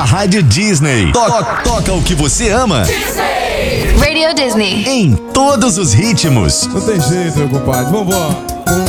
Rádio Disney. Toca o que você ama. Disney. Radio Disney. Em todos os ritmos. Não tem jeito, meu compadre. Vambora.